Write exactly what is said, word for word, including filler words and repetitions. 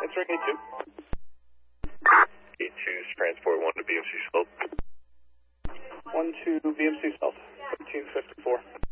Answering A two. A two, transport one to B M C South. one to B M C South, thirteen fifty-four.